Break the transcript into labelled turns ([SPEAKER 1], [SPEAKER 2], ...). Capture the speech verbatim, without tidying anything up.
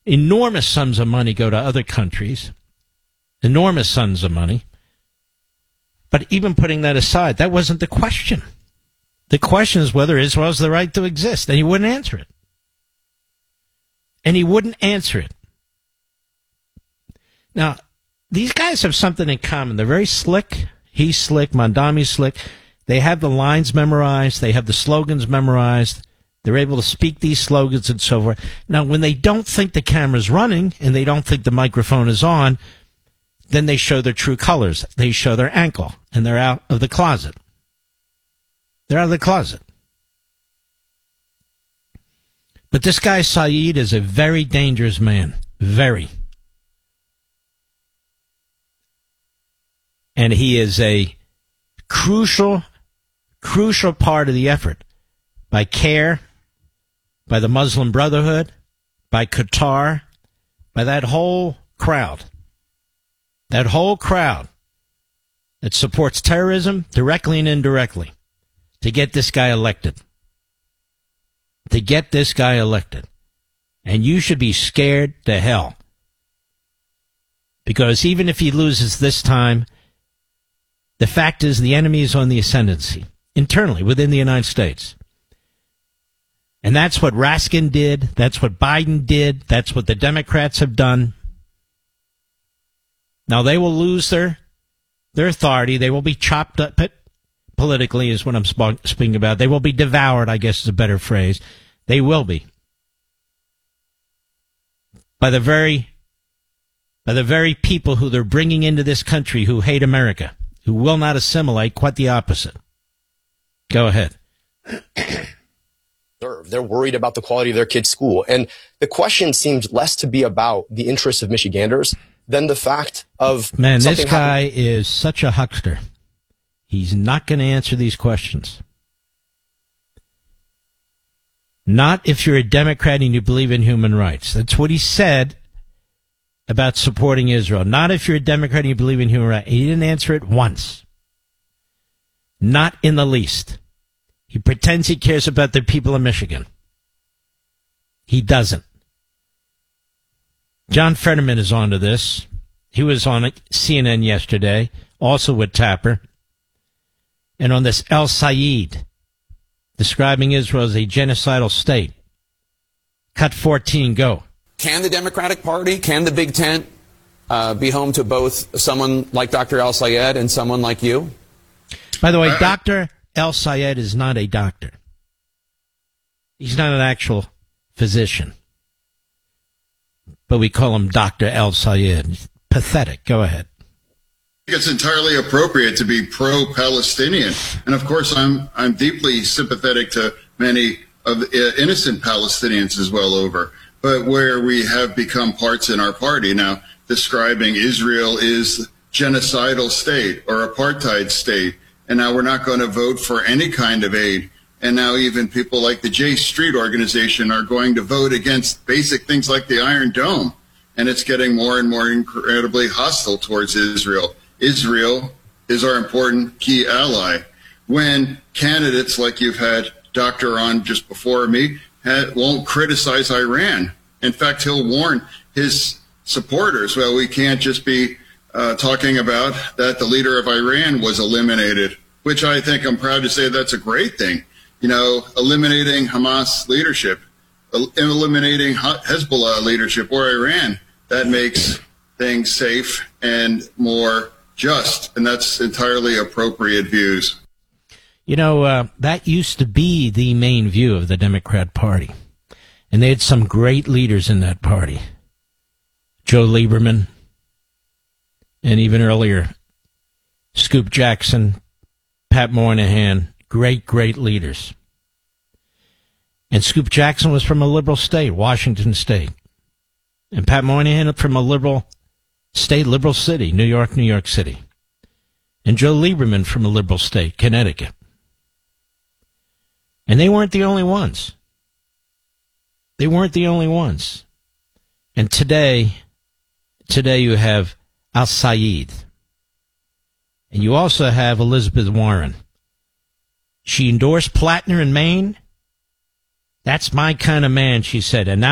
[SPEAKER 1] Enormous sums of money go to other countries. Enormous sums of money. But even putting that aside, that wasn't the question. The question is whether Israel has the right to exist, and he wouldn't answer it. And he wouldn't answer it. Now, these guys have something in common. They're very slick. He's slick. Mondami's slick. They have the lines memorized. They have the slogans memorized. They're able to speak these slogans and so forth. Now, when they don't think the camera's running and they don't think the microphone is on, then they show their true colors. They show their ankle, and they're out of the closet. They're out of the closet. But this guy, Saeed, is a very dangerous man. Very. And he is a crucial, crucial part of the effort by CARE, by the Muslim Brotherhood, by Qatar, by that whole crowd. That whole crowd that supports terrorism directly and indirectly to get this guy elected. To get this guy elected. And you should be scared to hell. Because even if he loses this time, the fact is the enemy is on the ascendancy internally within the United States. And that's what Raskin did. That's what Biden did. That's what the Democrats have done. Now, they will lose their their authority. They will be chopped up politically, is what I'm sp- speaking about. They will be devoured, I guess is a better phrase. They will be. By the very, by the very people who they're bringing into this country who hate America, who will not assimilate, quite the opposite. Go ahead.
[SPEAKER 2] They're worried about the quality of their kids' school. And the question seems less to be about the interests of Michiganders than the fact of...
[SPEAKER 1] Man, this guy
[SPEAKER 2] happening.
[SPEAKER 1] is such a huckster. He's not going to answer these questions. Not if you're a Democrat and you believe in human rights. That's what he said about supporting Israel. Not if you're a Democrat and you believe in human rights. He didn't answer it once. Not in the least. He pretends he cares about the people of Michigan. He doesn't. John Fetterman is on to this. He was on C N N yesterday, also with Tapper. And on this El Sayed, describing Israel as a genocidal state. Cut fourteen, go.
[SPEAKER 3] Can the Democratic Party, can the Big Tent uh, be home to both someone like Doctor El Sayed and someone like you?
[SPEAKER 1] By the way, Doctor El Sayed is not a doctor. He's not an actual physician. But we call him Doctor El Sayed. Pathetic. Go ahead.
[SPEAKER 4] It's entirely appropriate to be pro-Palestinian. And of course, I'm I'm deeply sympathetic to many of the innocent Palestinians as well over. But where we have become parts in our party now, describing Israel is genocidal state or apartheid state. And now we're not going to vote for any kind of aid. And now even people like the J Street organization are going to vote against basic things like the Iron Dome. And it's getting more and more incredibly hostile towards Israel. Israel is our important key ally. When candidates like you've had Doctor on just before me had, won't criticize Iran. In fact, he'll warn his supporters, well, we can't just be uh, talking about that the leader of Iran was eliminated, which I think I'm proud to say that's a great thing. You know, eliminating Hamas leadership, eliminating Hezbollah leadership or Iran, that makes things safe and more just, and that's entirely appropriate views.
[SPEAKER 1] You know, uh, that used to be the main view of the Democrat Party, and they had some great leaders in that party. Joe Lieberman, and even earlier, Scoop Jackson, Pat Moynihan, great, great leaders. And Scoop Jackson was from a liberal state, Washington State. And Pat Moynihan from a liberal state, liberal city, New York, New York City. And Joe Lieberman from a liberal state, Connecticut. And they weren't the only ones. They weren't the only ones. And today, today you have Al Sayed. And you also have Elizabeth Warren. She endorsed Plattner in Maine. That's my kind of man, she said. And now